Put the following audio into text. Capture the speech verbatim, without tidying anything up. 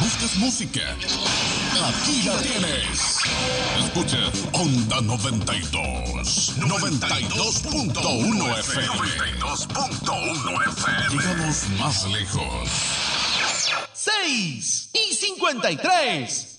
¿Buscas música? Aquí la tienes. Escucha Onda noventa y dos. noventa y dos punto uno F M. noventa y dos punto uno F M. Llegamos más lejos. seis y cincuenta y tres.